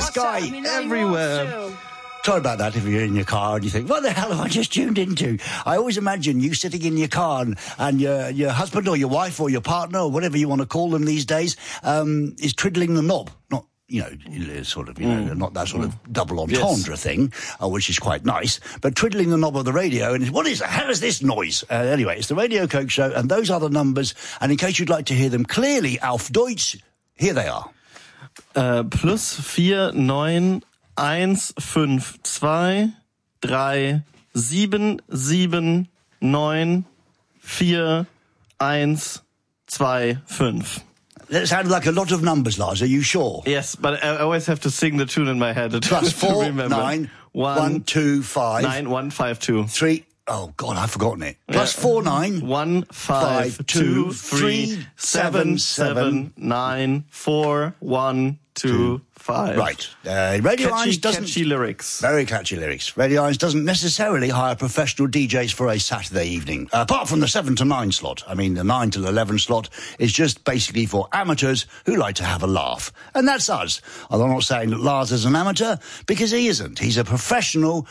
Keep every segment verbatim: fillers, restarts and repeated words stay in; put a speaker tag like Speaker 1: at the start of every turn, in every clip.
Speaker 1: Sky
Speaker 2: I mean,
Speaker 1: everywhere. Sorry about that if you're in your car and you think, what the hell have I just tuned into? I always imagine you sitting in your car and, and your, your husband or your wife or your partner or whatever you want to call them these days um, is twiddling the knob. Not, you know, sort of, you know,
Speaker 3: Mm.
Speaker 1: not that sort of
Speaker 3: Mm.
Speaker 1: double entendre
Speaker 3: Yes.
Speaker 1: thing, uh, which is quite nice, but twiddling the knob of the radio and what is the hell is this noise? Uh, anyway, it's the Radio Coke Show and those are the numbers. And in case you'd like to hear them clearly, auf Deutsch, here they are.
Speaker 3: Uh, plus vier neun eins fünf zwei drei sieben sieben neun vier eins zwei fünf.
Speaker 1: That sounded like a lot of numbers, Lars. Are you sure?
Speaker 3: Yes, but I always have to sing the tune in my head. To,
Speaker 1: Plus
Speaker 3: to
Speaker 1: four,
Speaker 3: remember.
Speaker 1: nine,
Speaker 3: one,
Speaker 1: one, two, five,
Speaker 3: nine, one, five, two,
Speaker 1: three. Oh God, I've forgotten it. Plus
Speaker 3: Yeah.
Speaker 1: four, nine,
Speaker 3: one, five,
Speaker 1: five,
Speaker 3: two,
Speaker 1: two,
Speaker 3: three,
Speaker 1: three,
Speaker 3: seven,
Speaker 1: seven,
Speaker 3: seven, nine, four, one, two, five.
Speaker 1: Right. Uh, Radio
Speaker 3: Catchy,
Speaker 1: Irons doesn't...
Speaker 3: catchy lyrics.
Speaker 1: Very catchy lyrics. Radio Irons doesn't necessarily hire professional D Js for a Saturday evening, uh, apart from the seven to nine slot. I mean, the nine to eleven slot is just basically for amateurs who like to have a laugh. And that's us. Although I'm not saying that Lars is an amateur, because he isn't. He's a professional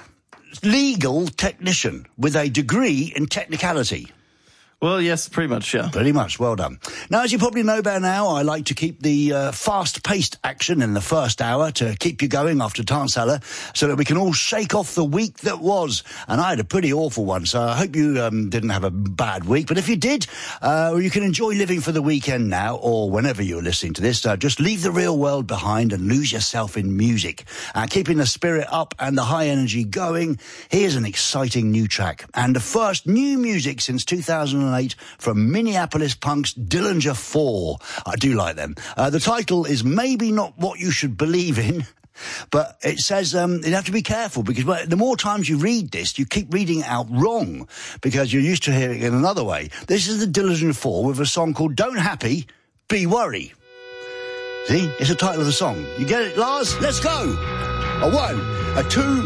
Speaker 1: legal technician with a degree in technicality.
Speaker 3: Well, yes, pretty much, yeah.
Speaker 1: Pretty much. Well done. Now, as you probably know by now, I like to keep the uh, fast-paced action in the first hour to keep you going after Tansala so that we can all shake off the week that was. And I had a pretty awful one, so I hope you um, didn't have a bad week. But if you did, uh, you can enjoy living for the weekend now, or whenever you're listening to this. Uh, just leave the real world behind and lose yourself in music. Uh, keeping the spirit up and the high energy going, here's an exciting new track. And the first new music since two thousand eight from Minneapolis punks Dillinger four. I do like them. Uh, the title is Maybe Not What You Should Believe In, but it says um, you have to be careful because the more times you read this, you keep reading it out wrong because you're used to hearing it another way. This is the Dillinger four with a song called Don't Happy, Be Worry. See? It's the title of the song. You get it, Lars? Let's go! A one, a two...